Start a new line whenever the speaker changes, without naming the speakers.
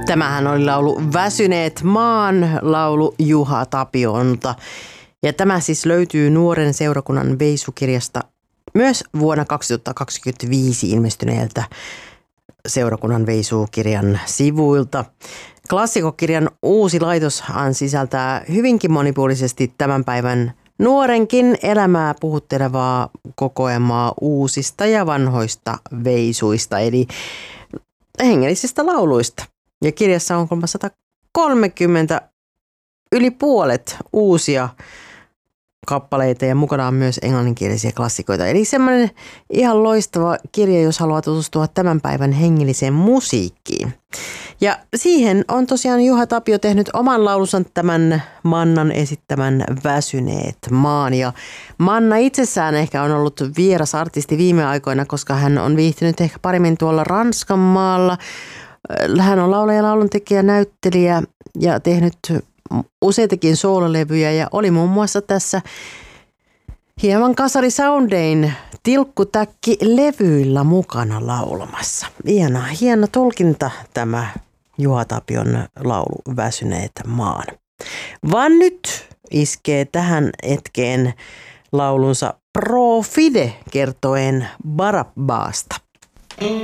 Tämähän oli laulu Väsyneet maan, laulu Juha Tapiolta. Ja tämä siis löytyy Nuoren seurakunnan veisukirjasta myös vuonna 2025 ilmestyneeltä seurakunnan veisukirjan sivuilta. Klassikokirjan uusi laitoshan sisältää hyvinkin monipuolisesti tämän päivän nuorenkin elämää puhuttelevaa kokoelmaa uusista ja vanhoista veisuista, eli hengellisistä lauluista. Ja kirjassa on 330 yli puolet uusia kappaleita ja mukana on myös englanninkielisiä klassikoita. Eli semmoinen ihan loistava kirja, jos haluaa tutustua tämän päivän hengelliseen musiikkiin. Ja siihen on tosiaan Juha Tapio tehnyt oman laulunsa tämän Mannan esittämän Väsyneet maan. Ja Manna itsessään ehkä on ollut vieras artisti viime aikoina, koska hän on viihtynyt ehkä paremmin tuolla Ranskan maalla. Hän on laulaja, lauluntekijä, näyttelijä ja tehnyt useitakin soololevyjä ja oli muun muassa tässä hieman Kasari Soundein Tilkkutäkki-levyillä mukana laulamassa. Hieno tulkinta tämä Juha Tapion laulu Väsyneet maan. Vaan nyt iskee tähän hetkeen laulunsa Pro Fide kertoen Barabbaasta.